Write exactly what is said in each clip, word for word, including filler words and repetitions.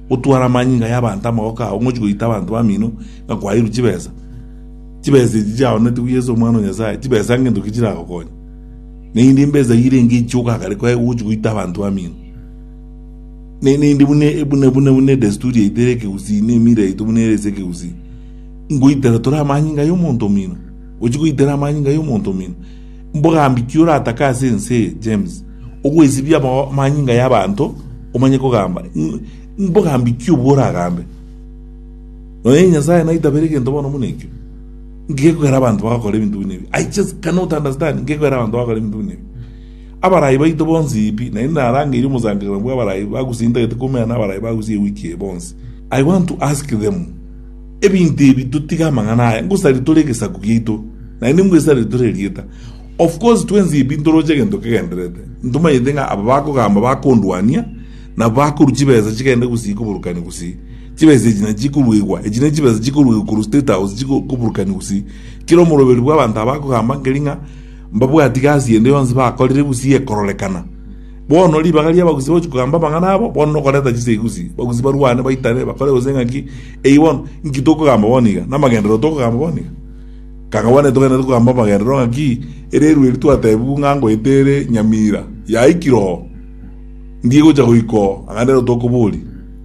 utwara manyinga y'abantu amaoka ongoji kuita abantu bamino ngakwayiru chibeza chibeza jijao neti kuyeso mwana nyasaye chibeza ngendo kichira kokonya nindi mbeza yirengi choka kale kwa uji kuita abantu bamino nindi bune bune bune bune desturi itereke usine mira itumune reseke usi nguitera tora manyinga y'omuntu mino uji kuitera manyinga y'omuntu mino mboga ambikyura ataka sense James okwezibya manyinga y'abantu umanye ko gamba mboga ambikyo bora gambe none nyasaye naita bereke ndobono munekyo ngeke kwera abantu bakora ibintu binebi. I just cannot understand ngeke kwera abantu bakora ibintu binebi. Abarayi bayito bonzi ipi na ina range iri muzangira mbwa abarayi bagusinda etukomera n'abarayi bagusiye wiki bonzi. I want to ask them ebintu ebi tutiga mangana ngusari tolegesa kugito na indi ngusari torelieta. Of course twenzi ibintu roje ngendo kegenderete nduma yedenga abako gamba bakondwania na bako rujibeza chikende kusiko burukani kusi chibeze jina chikuruigwa ejina chibeze chikuruigwa ku state house chiko kuburukani kusi kilo moroberi bw'abantu abako gamba ngelinga mbabu atigazi ende yonze bakolere kusi ekorolekana bono libagali abaguzi bo kugamba bangana abo bono koleta chise kusi baguzi barwane baitane bakole ozenga ki eiwon ngitoko gamba boniga namagendero toko gamba boniga kanga wane tokene kugamba magendero ngaki ereru eritu atebu ngango etere Nyamira ya ikiro ndigo cha kuiko angandero tokoboli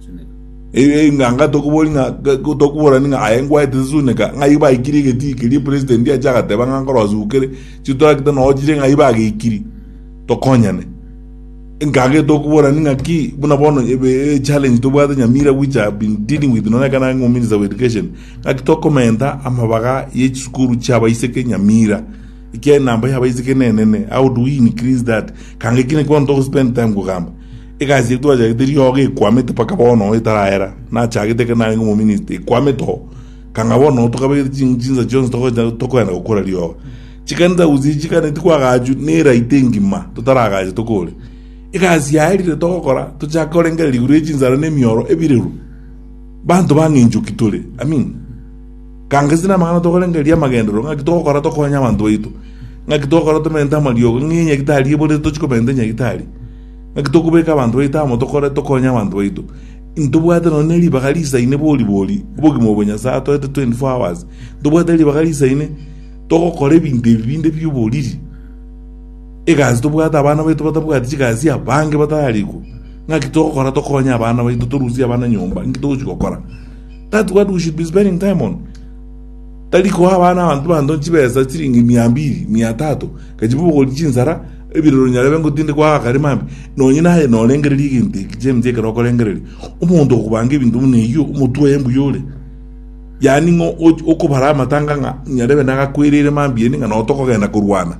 eh nganga tokoboli nga tokubora ninga ayengwa etizuneka ngayiba ikiri geti kiri president ya jaga teba ngangoro azukere chitora kitano ojire ngayiba ikiri tokonyane ngage tokubora ninga ki buna bono ebe challenge to bwada Nyamira which have been dealing with nona kana ngo minister of education ngaki tokomenta amabaga ye school chaba iseke Nyamira ikiye namba yaba iseke nenene. How do we increase that kange kine kwa ndo spend time kugamba ikazi to aja tiri yoge kwamete paka bono itaraera na chagite kana ngo minister kwameto kanga bono to kabe jinza Jones to to ko na ukora liyo chikanda uzi chikane tikwa gaju nera itengima to taragaje to kole ikazi yairi to kokora to chakore ngeli uri jinza ne mioro ebireru bantu banginju kitole. I mean kanga zina mangana to kole ngeli amagendero ngakito kokora to konya bantu baitu ngakito kokora to menta maliyo nginya kitali bode to chiko bende nya kitali ngakito kubeka abantu baita mo to kore to konya abantu baitu ndubwata no neli bagalisa ine boli boli bogi mo bonya sa to twenty-four hours ndubwata li bagalisa ine to kokore binde binde byo boliri ekazi tubwata abana baitu batabwata chikazi abange bataliko ngakito kokora to konya abana baitu to ruzi abana nyomba ngito chikokora. That's what we should be spending time on. Taliko abana abantu bando chibeza chiringi mia mbili mia tatu kajibu ko chinzara ebiroro nyarebe ngo tinde kwa karimambi no nyina he no lengereri igindi jemje ka roko lengereri umuntu kubanga ibintu muneyo umutu yembu yole yani ngo okubara amatanga nga nyarebe nagakwirire mambi ninga no toko genda kurwana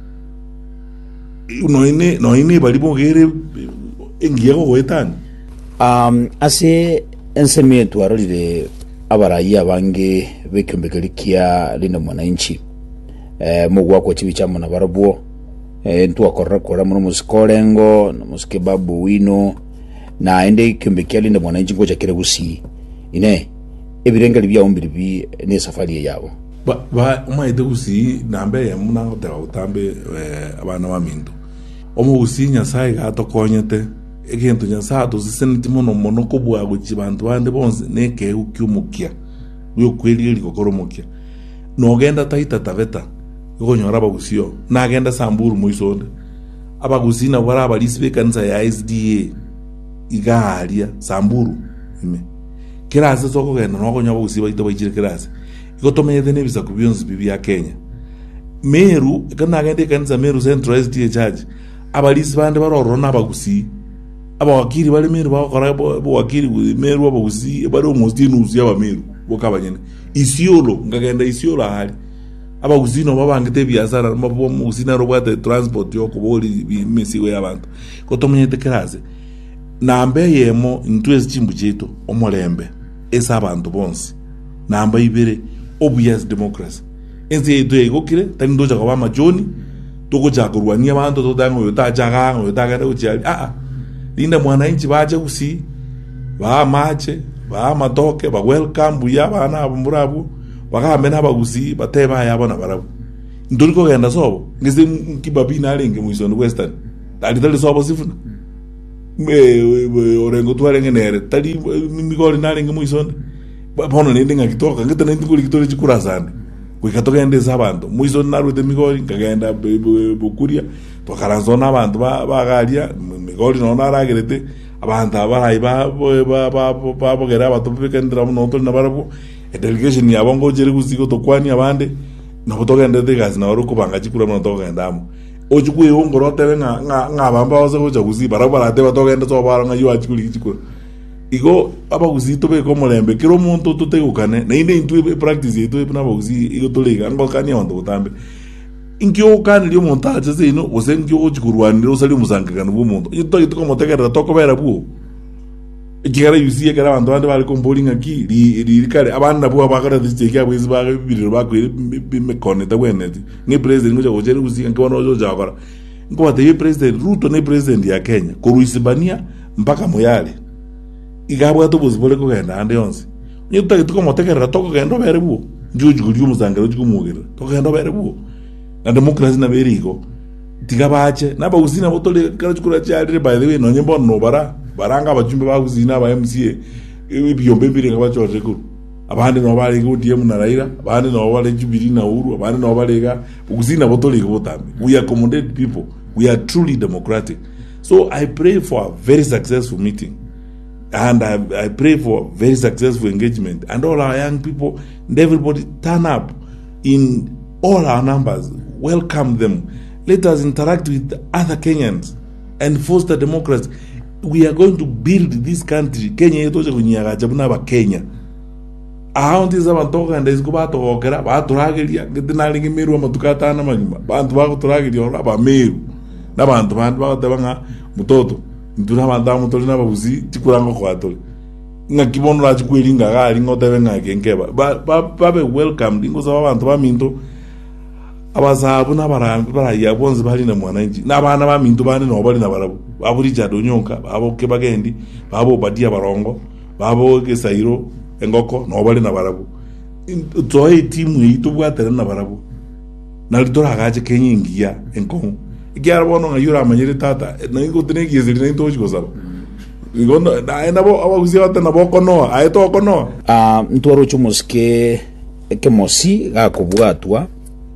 no ine no ine bali bogere engiyego wetani um ase enseme twarolire abarayi abange bekyombekerekia lino mwananchi eh mugwa ko chibicha mona barabwo eh ntu akorra kora muno musikolengo na musike babu wino na ende kyombekia lino mwananchi ngo chakere gusi ine ebirengeli bya ombiri bi ne safari yabo ba ba umaide gusi nambe ya muna ngota utambe eh abana baminto omu gusinya sai gato konyete egento nyasato siseniti mono mono kubwa guchibantu bande bonse neke ukyumukia yo kweli liko koromokia no genda taita taveta yo nyora bagusio na genda Samburu moisonde abagusina wara balisibe kanza ya S D A igalia Samburu ime kirase soko genda no gonya bagusiba ito bayire kirase ikotomeye ne bisa kubyonzi bibi ya Kenya Meru kana gende kanza Meru Central S D A charge abalisi bande barorona bagusi abawakiri bali Meru bakora abawakiri Meru abagusi bari umustinu uzi abameru bokabanyene isiolo ngagenda isiolo hali abagusino babangite byazara mabo musina robate transport yo kuboli misigo yabantu kotomanyete keraze nambe yemo ntwezi chimbu cheto omolembe esabantu bonse namba ibere obvious democracy enze yeto egokire tani ndoja kwa majoni toko jakurwania abantu todango yotajaga yotaga uchali a a linda mwananchi baje kusi ba mache ba matoke ba welcome buya bana abumurabu bakambe nabagusi bateba yabona barabu nduriko genda sobo ngize kibabi na lenge muisondo western tali tali sobo sifuna me orengo twalenge nere tali migori nalenga muisonde bono nende ngakitoka ngita nende kuli kitore chikura sande kwikatoka ende zabantu muisonde narute migori kagenda bukuria tokaranzona abantu bagalia migori no naragerete abantu abarayi ba ba ba bogera batopeka ndira no to nabarabu delegation yabongo jeri kuziko tokwani abande nabotoka ndede gazi na waruko banga chikura no toka ndamo ojukwe ongoro tebe nga nga bamba waza kuja kuzi barabara tebe toka ndo so bara nga yuwa chikuri chikura igo aba kuzito be ko mulembe kiro muntu tutegukane na ine intu practice yetu epna baguzi igo tolega ngo kani wantu utambe inkyo kan lyo montage zino osenkyo ojikurwanira osali musangakana bumuntu ito ito motegera tokobera bu ikigara yusiye kara abantu bandi bali komboling aki li li kare abana bu abakara disteke abwizi ba bibiri bakwire me connect weneti ni president ngoja ojeri kusiya nkibona ojo jakora ngo ate president Ruto ne president ya Kenya koruisibania mpaka moyale igabwa to buzibole ko genda ande yonse nyuta kituko motegera toko genda bere bu juju gulyo musangara jugumugera toko genda bere bu na democracy na beriko tigabache naba usina botole karachukura cyari by the way no nyembo no bara baranga abajumbe baguzina ba M C A ibiyombe biri ngabachoje ku abandi no bari ku D M na Raila abandi no bari Jubilee na Uhuru abandi no bari ga uguzina botole ko botambe. We accommodate people, we are truly democratic. So I pray for a very successful meeting and I, I pray for very successful engagement and all our young people and everybody turn up in all our numbers, welcome them, let us interact with other Kenyans and foster democracy. We are going to build this country. Kenya yetoje kunyaga jabuna ba Kenya. Ahanti za bantoka ndezi kuba to okera ba turagelia ngidinalingi miru amatukata na magima. Bantu ba turagelia ora ba miru. Na bantu bantu ba tabanga mutoto. Nduna banda mutoto na babuzi tikurango kwa tole. Ngakibono la chikwelinga gali ngotebe ngakengeba. Ba ba be welcome ngo za bantu ba minto. Abazabu n'abarambi baraya bonze bali na mwananji n'abana ba mintu bane no bali na barabu baburi jado nyonka babo ke bagendi babo badia barongo babo ke sairo engoko no bali na barabu toyi timu yitu bwatera na barabu nalitora gaje kenyingia enko igyara bono ngayura amanyire tata na ngo tenegi ziri na into chiko saba igondo na nabo abaguzi bata na boko no aito kono ah ntwaro chumuske ke mosi ga kubwatwa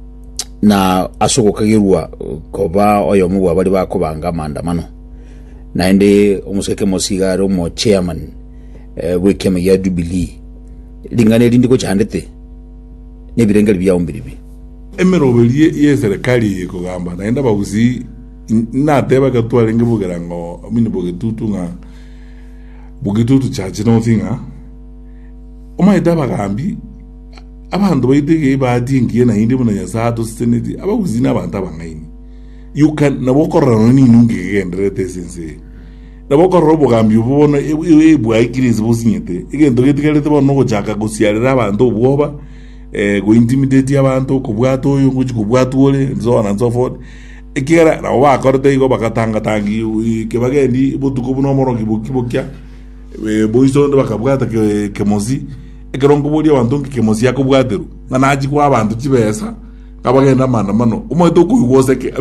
na asoko kagirwa koba oyo mugwa bali bakobanga maandamano na ende omuseke mosigaro mo chairman eh, wekeme ya Jubilee lingane lindiko chandete nebirenga byaombiribi emerobelie ye serikali yekogamba na enda baguzi na teba katwale ngebugerango amini bogetutu nga bogetutu chache no thinga omaita bagambi abantu bayitege badingiye na indi muna yasato seneti abakuzina abantu abangaini you can nabokorana ni nungegendere tesense nabokorro bogambi ubona ebu aikirize bosinyete igendo getikalete bono gochaka gosiarira abantu ubwoba eh go intimidate abantu kubwato uyu nguchi kubwato ole so na so forth ikira na wa korte igo bakatanga tangi kebagendi butuko buno moro kibukibukya boiso ndo bakabwata ke kemozi ekerongo bodi abantu kemozi yakubwateru nganaji kwa abantu kibesa kabagenda manda mano umoto kuwose ke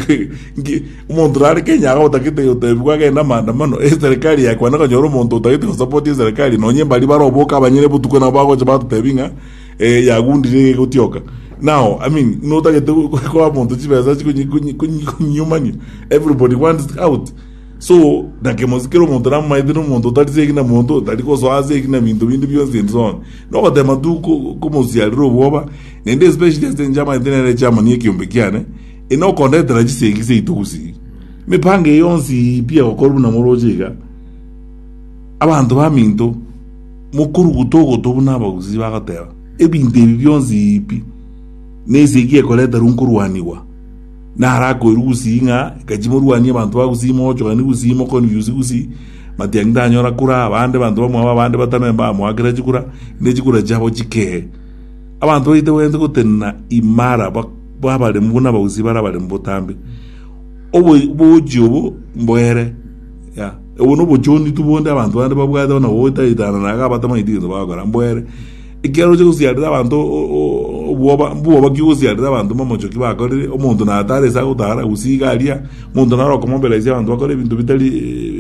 umuntu rari Kenya aho utakite yotebwa genda manda mano serikali yakwa nakanyoro umuntu utakite support serikali nonye bali baroboka abanyere butuko na bago chabatu tebinga eh yagundire gutyoka now I mean no takite kwa umuntu kibesa kunyumani everybody wants out so da kemozi kero umuntu ramaidino umuntu utatize kina umuntu utariko so aze kina bintu bintu byose nzone no tema duko komozi aliro boba nende especially the njama internet chama ni kiumbikiane ino content rajisegise itukusi mipange yonsi pia okoru na morojiga abantu baminto mukuru gutogo tobuna baguzi bagatera ebinde byonzi ipi nezigiye koleta runkuruwaniwa narako irusinga kajimurwani abantu bagusimo cyo ni gusimo confuse gusi matiangda nyora kura abande bantu bamwe abande batamemba muagira jikura ndejikura jabo jike abantu bite wende gutena imara babale mbuna baguzi barabale mbotambe obo bojo mbohere ya ewo no bojondi tubonde abantu bande babwada na wota idana naga batama idizo bagora mbohere ikero cyo kusiarira abantu obuoba buoba kiusiarira abantu mamocho kibakore omuntu na atare sa utara usigalia muntu na roko mobilize abantu bakore bintu bitali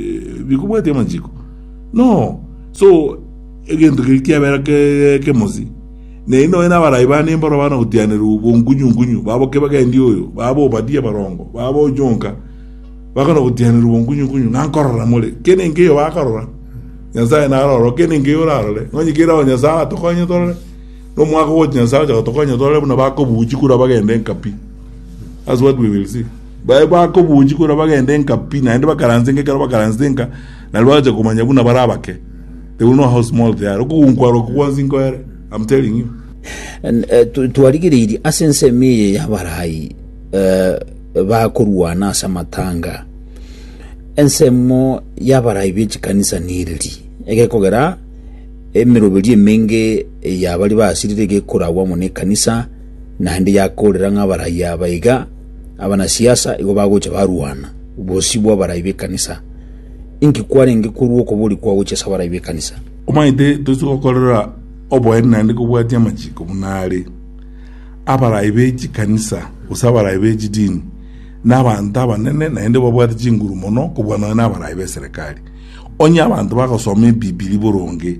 bikubwate majiko no so egento kiabera ke ke mozi ne ino ena baraiba ne mboro bana utianiru bongunyu ngunyu babo ke bagendi oyo babo badia barongo babo jonka bakana utianiru bongunyu ngunyu nankorora mole kene ngeyo bakorora nyasaye na roro kene ngeyo rarole ngonyi kira onya sa to konyo tore no mwako wo nyasaye ja to konyo tore buna bako buji kura bagende nkapi. That's what we will see. Ba bako buji kura bagende nkapi na ende bakaranzenga kara bakaranzenga na lwaje kumanya buna barabake. They will know how small they are. Okuunkwaro kuwanzingo ere. I'm telling you. And uh, tuwarigiri asense miye yabarai uh, bakuruwana samatanga. Ensemo yabarai bichi kanisa niriri. Ege kogera emirobiri menge yabali basirire ge kurawa mu kanisa na ndi yakorera nk'abarai abaiga abana siasa igo bagoche baruwana. Ubosibwa barai be kanisa. Inki kwarenga kuruwo ko buri kwa uche sabara ibe kanisa omaide tuzo kolera obo ena ndi kubwati amachiko munale abara ibe kanisa usabara ibe dini n'abantu abanene na ende babwati chinguru mono kubwana n'abara ibe serikali onya abantu bakosoma bibiri boronge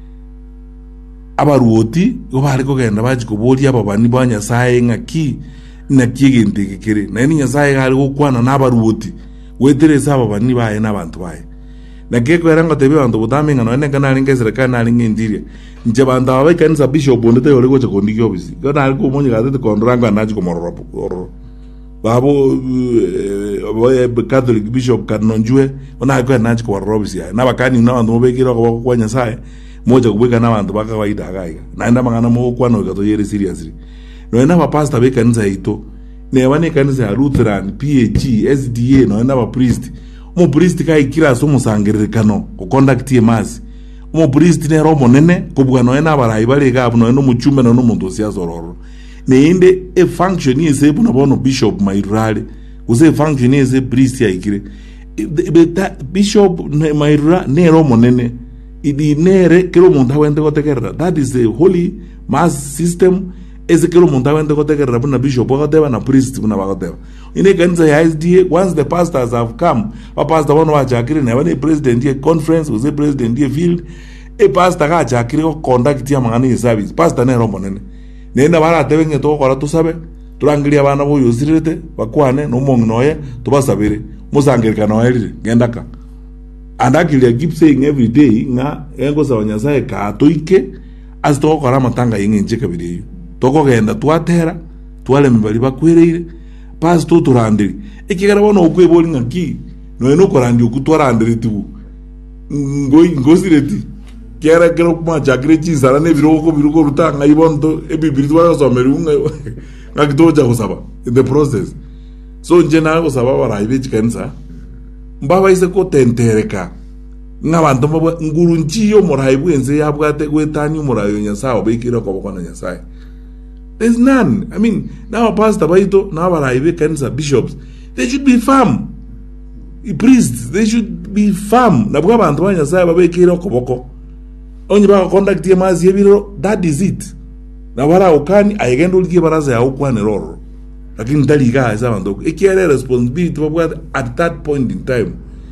abaruoti go bari kugenda bachiko boli ababani banya saye ngaki na kigende kikere na ni nyasaye gari gukwana n'abaruoti wetere saba bani baye n'abantu baye na keko erango tebe bantu butamenga no ene kana linge serikali na linge ndiria nje bantu abaye kanisa bishop ndete yole gocha kondiki obisi kana ari ko monye gate kondrangwa naji ko mororo babo boye catholic bishop kanonjwe ona ko naji ko robisi na bakani na bantu mobekira ko kwa nyasaye moja kubeka na bantu baka kawaida gaiga na enda mangana mo kwa no gato yeri seriously no ena ba pastor be kanisa ito ne wane kanisa ya Lutheran, P H E, S D A no ena ba priest mo priest kai kira so musangiririkano ko conduct mass mo priest ne romo nene ko bwana ena barayi bale ga no eno muchumbe no muntu sia zororo ne inde e function ise buna bono bishop mairale uze function ise priest ya ikire bishop mairale ne romo nene idi nere kero muntu wende gotekerra. That is a holy mass system. Ese kero muntu wende gotekerra buna bishop gotewa na priest buna bagotewa ine kanisa ya S D A. Once the pastors have come, a pastor wano wachakiri na wane president ye conference uze president ye field e pastor ka chakiri ko conduct ya mangani service pastor ne rombo nene nenda bara tebenge to kora tusabe turangilia bana bo yosirete bakwane no mong noye tubasabire musangirika no erire gendaka andakili keep saying every day nga engo sa wanyasaye ka toike as to kora matanga yinge njeka bidiyo toko genda twatera twale mibali bakwereire pas to turandiri ekigara bono okweboli ngaki no eno korandi okutwarandiri tu ngoi ngosireti kera kero kuma chakire chinzara ne biroko biruko rutanga ibondo ebibiri twa somerunga ngakitoja kusaba in the process so njena kusaba bara ibechi kanisa mbaba ise ko tentereka ngabantu mabo nguru nchiyo moraibu enze yabwate kwetani morayo nyasawo bekira ko bokona nyasaye. There's none. I mean, now pastor baito now bara kanisa bishops, they should be firm. Priests, they should be firm. Na bwa bantu banyasaye babekira ko boko onye ba conduct ye mazi yebiro. That is it. Na bara ukani ayegendo likie baraza ya ukwane roro lakini taliga eza bantu ekiere responsibility babwa at that point in time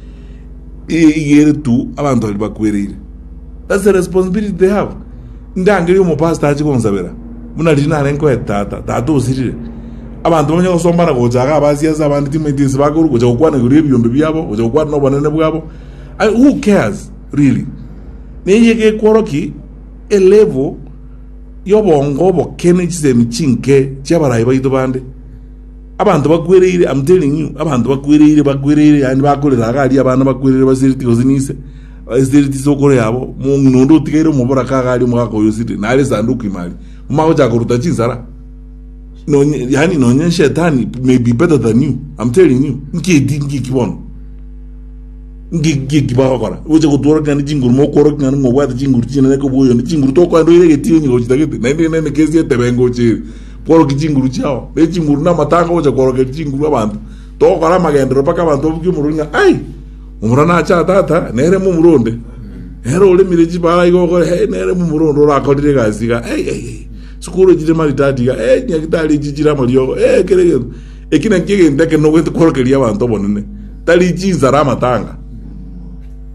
igere tu abantu bali bakwerire. That's the responsibility they have. Ndangiri mo pastor achi konsabera muna lina renko etata tato usirire abantu bonye osombana ko jaga abasiyaza abantu timedisi bakuru kuja ukwana kuri byombe byabo kuja ukwana no banene bwabo. Who cares really? Niyeke kworoki a level yobongo bo kenetse mchinke cyabarayi bayito bande abantu bakwerire. I'm telling you abantu bakwerire bakwerire yani bakorera gali abana bakwerire basiriti ozinise basiriti sokore yabo mu nondo tikere mu boraka gali mu kako yositi nale sanduku imali mako jakuruta chinzara no yani no nyen shetani may be better than you. I'm telling you nki dingi kibono ngi ngi bakora uje kutora kandi jinguru mo koro kandi mo wata jinguru china ko boyo ni jinguru to kwando ile getiyo nyi gojitagete na inde nene kesi etebengo chi koro kijinguru chao be jinguru na matanga uje koro kijinguru abantu to kora magendero paka abantu bukimurunga ai umurana cha tata nere mu muronde hero ole mireji bara igo ko he nere mu murondo ra kodire gasiga ei ei sukuru jide mali tadiga eh nyakitali jijira maliyo eh kere ekina kige ndeke no wetu koro kelia abantu bonene tali jinza ra matanga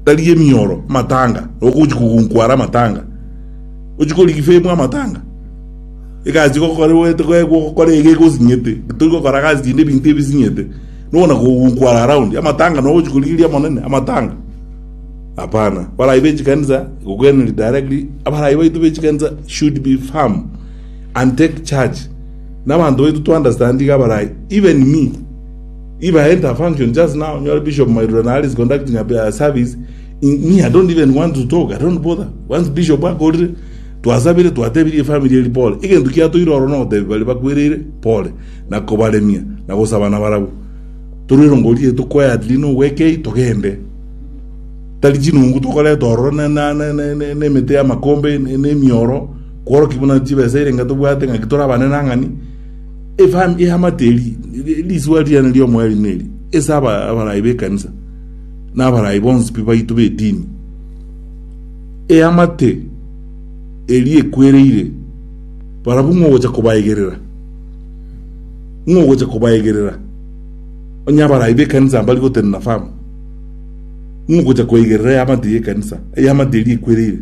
taliye mioro matanga okuji kukunkwara matanga ujiko likifemu amatanga ikazi ko kore weto ko kore ege ko zinyete tuko kora kazi inde binte bizinyete nona kukunkwara around amatanga no ujiko likilia monene amatanga hapana wala ibeji kanza ukweni directly abara ibeji beji kanza should be firm and take charge na bantu wetu to understand abara even me if I enter function just now your bishop my Ronald is conducting a service in me I don't even want to talk I don't bother once bishop ba go to asabire to atebiri family Paul igen tukia to iro no de bali bakwirire Paul na kobale mia na gusabana barabu turiro ngoli to quiet lino weke to gende talijinungu to kole toro na na ne mete amakombe ne mioro koro kibuna tibese irenga to bwate ngakitora banena ngani if I'm ihamateli this word ya ndio mweli neli esaba abana ibe kanisa na abana ibons pipa itube dini e amate eli ekwereire barabu ngo cha kubayegerera ngo cha kubayegerera onya bara ibe kanisa mbali ko tenna famu ngo cha kubayegerera amate kanisa e amate eli ekwereire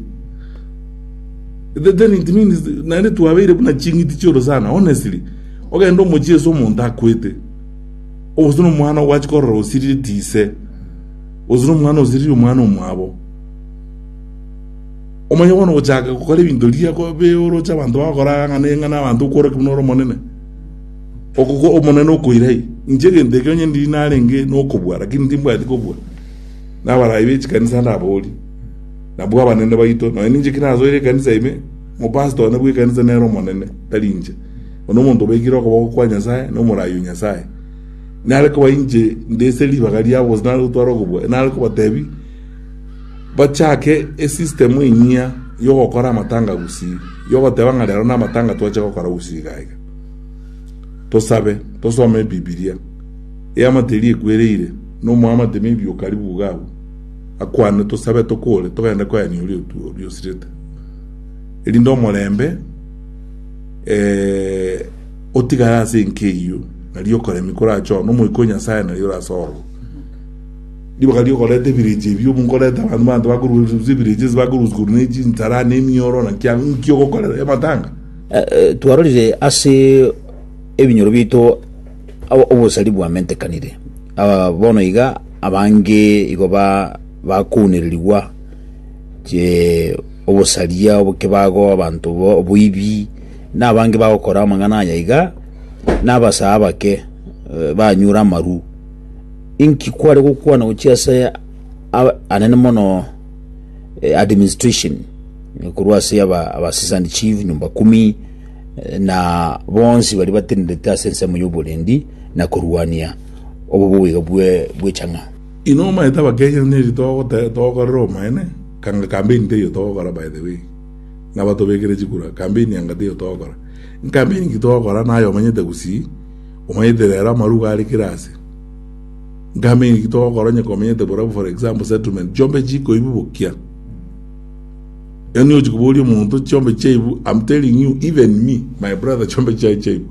then it means na ne tuwabere buna chingi tichoro sana honestly okay ndo mochie so monta kwete ozuno mwana wachikoro osiri dise ozuno mwana osiri mwana omwabo omanye wono ojaga kokole bindolia ko be oro cha bantu bakora ngane ngana bantu koro kinoro monene okoko omonene okoirei njege ndeke onye ndi nalenge no kobwara kindi mbwati kobwa na bara ibe chikanisa ndaboli na bwa banene bayito no ninje kinazo ile kanisa ime mo pastor na bwe kanisa nero monene talinje ono muntu begiro ko kwa Nyasaye no murayu Nyasaye nale ko inje ndeseli bagali yabo znalo twaro ko nale ko batebi bachake e system inyia yo gukora matanga gusi yo gotebanga lero na matanga twache gukora gusi gaiga to sabe to some Biblia e amateli ekwereire no muama de mibyo karibu gawo akwane to sabe to kole to genda kwa ni uri tu uri osireta eli ndo molembe eh otigara se nkeyo naliyo kore mikora cho no muikonya saya naliyo la soro dibo kaliyo kore te birije byo mungore ta bantu bantu bakuru zibirije bakuru zgurneji ntara ne mioro na kya nkyo ko kore e matanga tuarolije ase ebinyoro bito obosali bwamente kanire aba bono iga abange igoba bakuniririwa je obosalia obukebago abantu obuibi nabange bakora amangana yayiga nabasaba ke banyura maru inki kware gukwana uchiasa anene mono administration kurwase aba assistant chief nyumba kumi na bonsi bali batendeta sense mu yobolendi na kurwania obubuwe bwe bwe changa inoma etaba Kenya ne to to ko Roma ene kanga campaign de yo to ko by the way na bato begere chikura campaign yanga de yo to ko campaign ki to ko na yo manyete gusi o manyete era maruga ali kirase campaign ki to ko nya ko manyete bora for example settlement jombe jiko ibubukia yani ojikubuli muntu jombe cheibu I'm telling you even me my brother jombe chai cheibu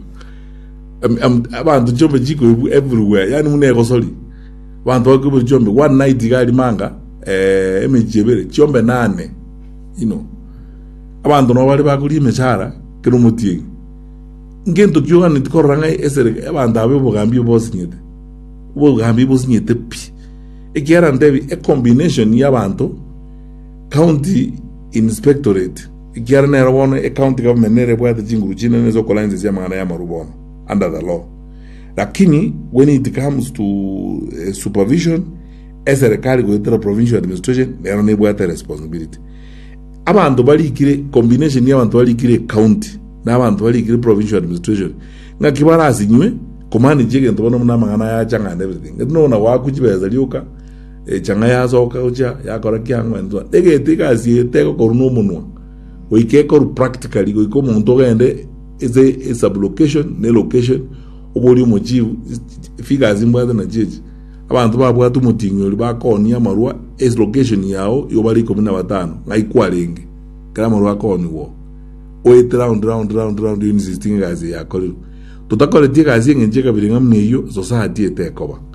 am abantu jombe jiko ibu everywhere yani muneko soli bantu bakubu jombe one night gali manga eh emejebere jombe nane you know abantu no bali bakuri mechara kero mutie ngento kyo ani tikoranga esere abantu abe bugambi bosinyete bugambi bosinyete pi ekiara ndebi a combination y'abantu county inspectorate ekiara na rawona a county government nere bwa the jinguru chine nezo kolanze ya mangana ya marubono under the law lakini when it comes to uh, supervision as a serikali go to provincial administration they are able to responsibility abantu bali kire combination y'abantu bali kire county n'abantu bali kire provincial administration ngakibarazi nywe komani jege ntobona muna mangana ya changa and everything no na wakujibeza liuka e changa ya zoka uja yakora kyangwa ndo dege tikazi eteko koruno munwa oike ko practically go iko muntu gende is a is a location ne location oboli mojivu figures imbwa na jeje abantu babwa tumutinyo libakoni amarwa is location yao yobali kumi na batano ngaikwalenge kala marwa koni wo wait round round round round insisting gazi yakolo tutakole tika zinge njeka bilinga mneyo society etekoba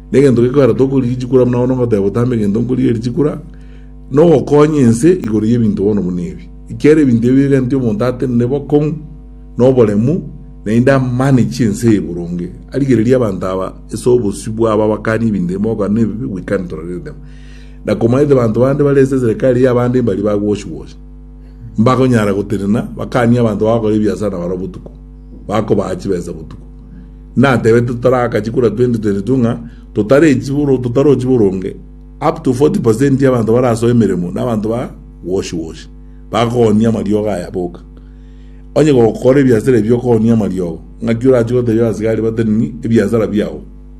negento gikora tokuri gikura mna ono ngata botambe gento nguri gikura no konyense igori yebintu ono munebi ikere bintu bigante montate nebo kon no bolemu nenda manage nse burunge aligereria bantaba eso bosibwa aba bakani binde moga ne we can tolerate them na komaide bantu bande balese serikali yabande bali ba wash wash mbako nyara guterena bakani abantu bakore biasana barabutuko bako baachibeza butuko na tebe tutaraka chikura twenty twenty-two nga totare chiburo totaro chiburonge up to forty percent y'abantu baraso emeremo n'abantu ba wash wash bako nya marioga ya boka onye go kore biasere byo ko nya marioga ngakyura chiko de yasigari bateni biasara byao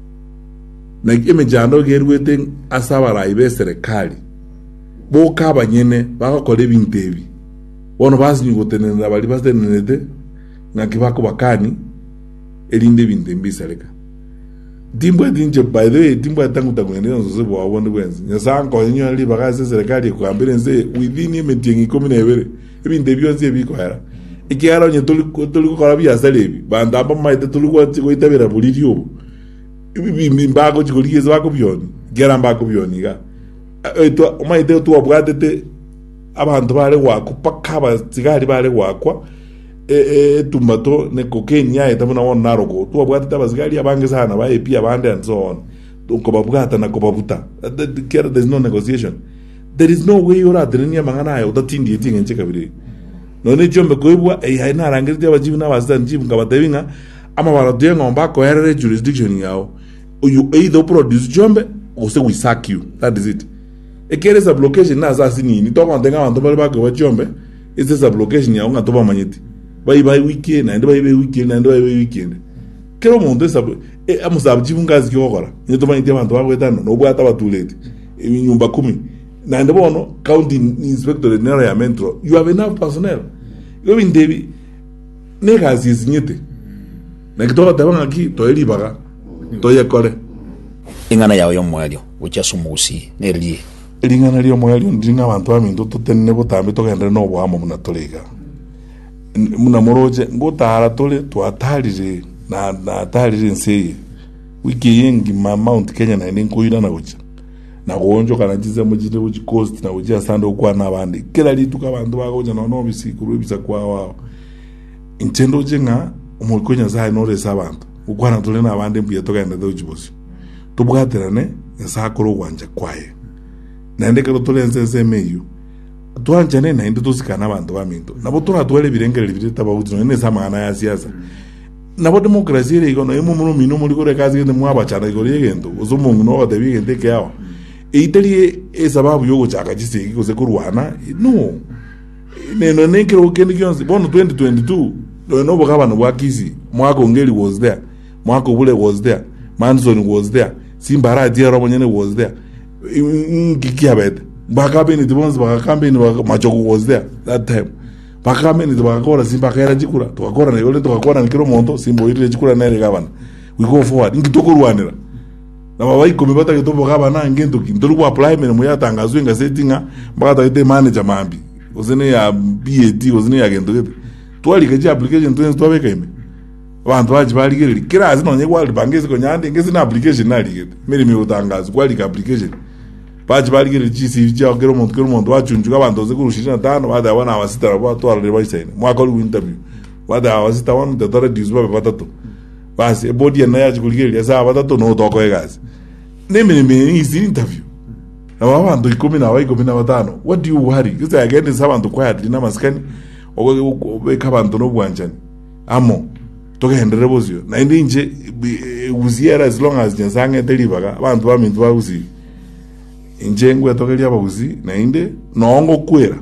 na imejando gerwete asabara ibe serikali boka banyene bakakore bintebi wono basi ngotenena bali bastenenete ngakibako bakani elinde binde mbisaleka dimba dinje by the way dimba tangu tangwene nzo bo abonde kwenzi nyasanko nyo ali bagaze serikali ko ambirenze within meeting komine ebere ebinde byonze bikwara ikiara onye tuli tuli ko rabia salebi banda ba maite tuli ko ko itabera buliryo ibi mbago chikolize bako byoni gera mbako byoni ga eto maite tu abwadete abantu bale wako pakaba sigari bale wakwa e tumbato ne cocaine ya etamuna won narogo tu abwata tabazgali abange sana ba epi abande and so on to ko babugata na ko babuta there is no negotiation there is no way ora drenia mangana ayo datindi etinga ncheka bire no ne jombe ko ibwa e haina rangirite abajibu na bazan jibu ngabatebinga ama baradye ngomba ko herere jurisdiction yao you either produce jombe or say we sack you, that is it. E kere sa blockation na za sini ni to kontenga abantu bali bakwe jombe is a blockation ya unga toba manyeti bye bye weekend and bye bye weekend and bye bye weekend kero monde sa e amusa bjibungazi kyokora ni to manyeti abantu bakwe tano no bwata batulete nyumba kumi na ndo bono county inspector general ya metro you have enough personnel yo bindebi ne gazi zinyete na kitoka tabanga ki to elibaga to yakole ingana yawo yomwalyo ucyasumusi neli lingana lyo mwalyo ndinga abantu amindo tutenne butambe togenda no bwamo munatoleka muna moroje ngotara tole twatalire na na talire nseye wiki yengi ma Mount Kenya na ninkuira na ucha na gonjo kana jize mujide uchi coast na uchi asande ukwa na bandi kila litu ka bantu bagoja na no bisikuru bisa kwa wao intendo jenga umukonya za no resa abantu ukwana tole na bandi mbiye togenda do uchibosi tubwaterane nsakoro gwanje kwaye nende kero tolenze meyo tuanjane na inde tusikana abantu baminto nabo tuna twele birengere birita bawuzo ne samana ya siasa nabo demokrasia ire igono emu muno mino muri kore kazi ngende mwaba chana igori gendo uzumungu no bade bigende kyao eitali e sababu yogo chaka jisiki koze kurwana no neno nekero kendi kyonse bono twenty twenty-two no no bokaba no wakizi mwako ngeli was there mwako bule was there Manson was there Simbara Diaro Monyene was there Kikiabet Bakabe ni Tibons Bakakambe ni Machoko was there that time Bakakambe ni Bakakora Simbakera Jikura Tukakora na yole tukakora ni kiro monto Simbo ile Jikura na ile gavana we go forward ngitoko ruanira na babai komibata kitobo gavana ngento kindolu kwa apply mene moya tangazwe nga settinga mbaka ite manager mambi ozene ya B A D ozene ya gento gete twali kaji application twenze twabeka ime abantu baje baligere kirazi nonye kwa bangeze ko nyande ngeze na application nali gete meri mi utangazo kwa li application baje baligere G C V ya kero muntu kero muntu wachunjuka abantu ze kurushira tano bada wana abasita batwara le bayisene mwaka uri interview bada abasita wanu tatara dizwa batatu basi body na yaje kuligere yasa batatu no toko egazi neme neme isi interview na abantu ikumi na waiko bina batano what do you worry kuza agende sabantu quiet na maskani obeka abantu no bwanjani amo togendere bozyo na indi nje uziera as long as nsange deliver abantu bamintu babuzi inje ngwe tokelia babuzi na inde nongo kwera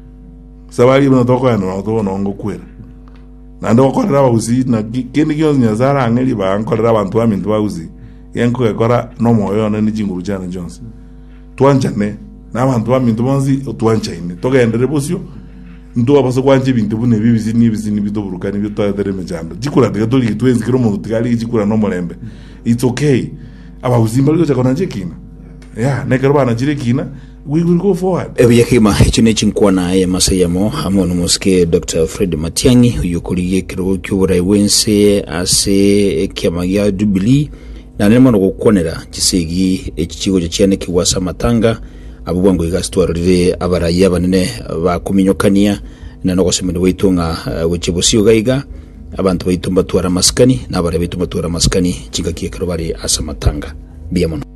sabali bino toko no to nongo kwera na ndo korera babuzi na kindi kyo nyazara angeli ba ankorera abantu bamintu babuzi yenko ekora no moyo na ni jinguru jana Jones twanjane na abantu bamintu bonzi twanchaine togendere bozyo ndo abaso kwanje bintu bune bibizi nibizi nibito burukani bito tere mejando jikura de toli twenzi kiro muntu tikali jikura no molembe it's okay aba uzimba lyo chakona jekina yeah nekero bana jirekina we will go forward ebiye kima chine chinkwa na ya masayamo hamono muske Doctor Fred Matiang'i uyukuriye kiro kyubura wense ase kyamagia Jubilee na nemo no gukonera kisegi ekichigo cyane kiwasa matanga abo bwango igastwarire abaraya banene ba kuminyokania na no gosemene weitunga wechibusio gaiga abantu baitumba twara maskani na bare baitumba twara maskani chinga kiekero bari asa matanga biamono